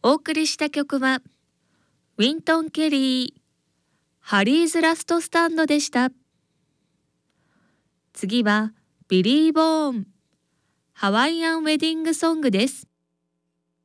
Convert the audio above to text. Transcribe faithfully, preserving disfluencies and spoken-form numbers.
お送りした曲はウィントン・ケリー、ハリーズ・ラスト・スタンドでした。次はビリー・ボーン、ハワイアン・ウェディング・ソングです。